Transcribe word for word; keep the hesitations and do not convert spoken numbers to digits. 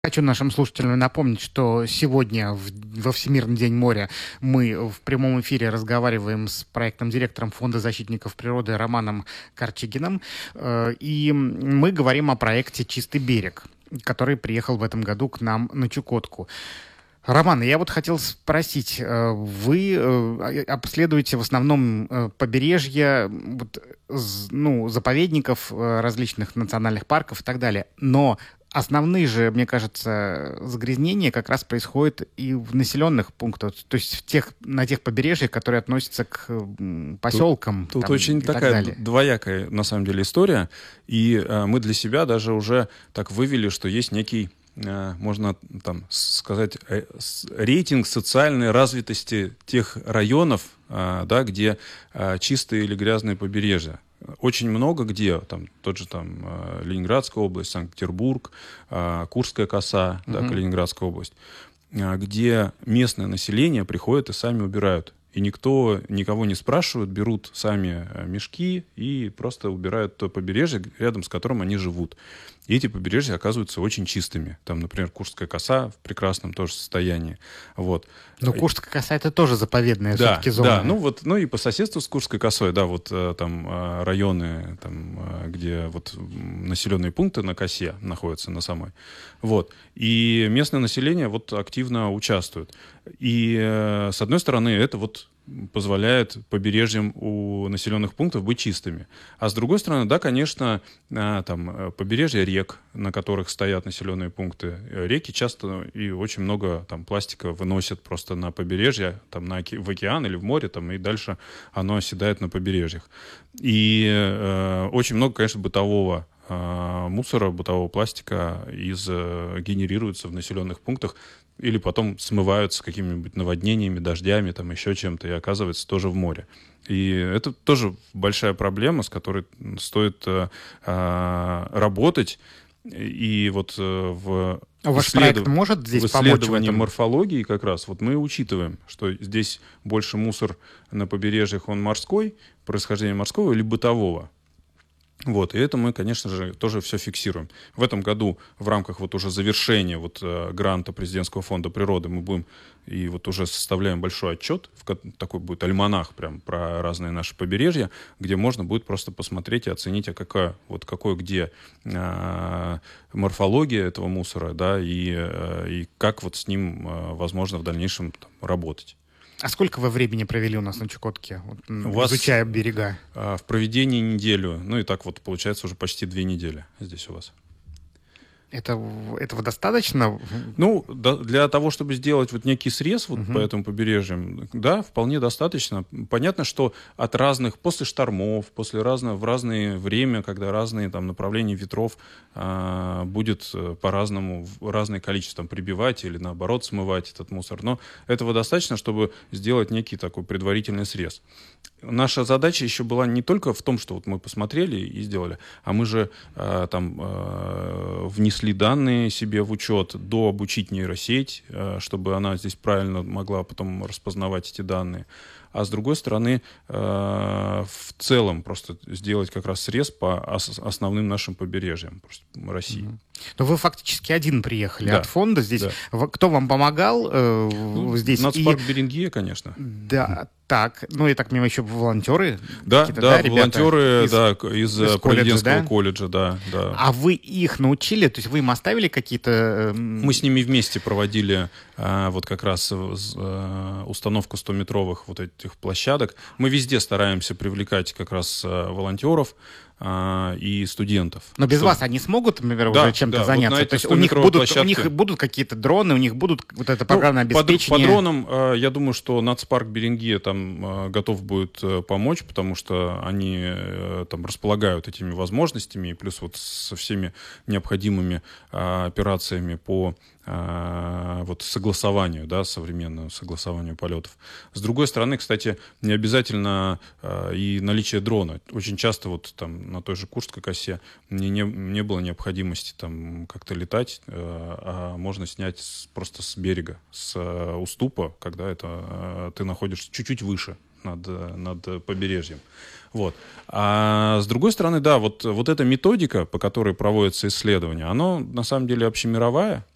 Хочу нашим слушателям напомнить, что сегодня в, во Всемирный день моря мы в прямом эфире разговариваем с проектным директором Фонда защитников природы Романом Корчигиным. Э, и мы говорим о проекте «Чистый берег», который приехал в этом году к нам на Чукотку. Роман, я вот хотел спросить, вы обследуете в основном побережье, ну, заповедников, различных национальных парков и так далее, но основные же, мне кажется, загрязнения как раз происходят и в населенных пунктах, то есть в тех, на тех побережьях, которые относятся к поселкам. Тут, тут очень такая так двоякая, на самом деле, история, и э, мы для себя даже уже так вывели, что есть некий, э, можно там сказать, э, рейтинг социальной развитости тех районов, э, да, где э, чистые или грязные побережья. Очень много где, там, тот же там Ленинградская область, Санкт-Петербург, Курская коса, uh-huh. да, Калининградская область, где местное население приходит и сами убирают. И никто никого не спрашивает, берут сами мешки и просто убирают то побережье, рядом с которым они живут. И эти побережья оказываются очень чистыми. Там, например, Курская коса в прекрасном тоже состоянии. Вот. Но Курская коса — это тоже заповедная да, все-таки зона. Да, ну вот, ну и по соседству с Курской косой, да, вот там районы, там, где вот населенные пункты на косе находятся на самой. Вот. И местное население вот активно участвует. И с одной стороны, это вот позволяет побережьям у населенных пунктов быть чистыми. А с другой стороны, да, конечно, там побережья рек, на которых стоят населенные пункты. Реки часто и очень много там пластика выносят просто на побережье, там на, в океан или в море, там, и дальше оно оседает на побережьях. И э, очень много, конечно, бытового э, мусора, бытового пластика из, э, генерируется в населенных пунктах, или потом смываются какими-нибудь наводнениями, дождями, там еще чем-то, и оказывается тоже в море. И это тоже большая проблема, с которой стоит э, работать. И вот э, в, а ваш проект может здесь в исследовании помочь в морфологии как раз вот мы учитываем, что здесь больше мусор на побережьях, он морской, происхождение морского или бытового. Вот, и это мы, конечно же, тоже все фиксируем. В этом году в рамках вот уже завершения вот, э, гранта Президентского фонда природы мы будем и вот уже составляем большой отчет, в, такой будет альманах прям про разные наши побережья, где можно будет просто посмотреть и оценить, а какая, вот какой где э, морфология этого мусора, да, и, э, и как вот с ним э, возможно в дальнейшем там, работать. А сколько вы времени провели у нас на Чукотке, вот, вас, изучая берега? А, в проведении неделю. Ну и так вот получается уже почти две недели здесь у вас. Это, этого достаточно? Ну, да, для того, чтобы сделать вот некий срез вот uh-huh. по этому побережью, да, вполне достаточно. Понятно, что от разных, после штормов, после разного, в разное время, когда разные там направления ветров а, будет по-разному, разное количество там, прибивать или наоборот смывать этот мусор. Но этого достаточно, чтобы сделать некий такой предварительный срез. Наша задача еще была не только в том, что вот мы посмотрели и сделали, а мы же а, там а, внесли данные себе в учет, дообучить нейросеть, чтобы она здесь правильно могла потом распознавать эти данные. А с другой стороны, в целом просто сделать как раз срез по основным нашим побережьям России. Mm-hmm. Но вы фактически один приехали да. от фонда здесь. Да. Кто вам помогал э, ну, здесь? Нацпарк и... Берингия, конечно. Да, так. Ну, и так понимаю, еще волонтеры. Да, да, да волонтеры из, да, из, из Президентского да? колледжа, да, да. А вы их научили? То есть вы им оставили какие-то... Мы с ними вместе проводили а, вот как раз а, установку стометровых вот этих площадок. Мы везде стараемся привлекать как раз а, волонтеров и студентов. Но без что... вас они смогут, например, да, уже чем-то да, заняться? Вот То есть у них, будут, площадке... у них будут какие-то дроны, у них будут вот это программное ну, обеспечение? По, по дронам, я думаю, что Нацпарк Берингия там готов будет помочь, потому что они там располагают этими возможностями, и плюс вот со всеми необходимыми операциями по вот согласованию, да, современному согласованию полетов. С другой стороны, кстати, не обязательно э, и наличие дрона. Очень часто вот там на той же Курской косе мне не, не было необходимости там как-то летать, э, а можно снять с, просто с берега, с э, уступа, когда это э, ты находишься чуть-чуть выше над, над побережьем. Вот. А с другой стороны, да, вот, вот эта методика, по которой проводятся исследования, она на самом деле общемировая.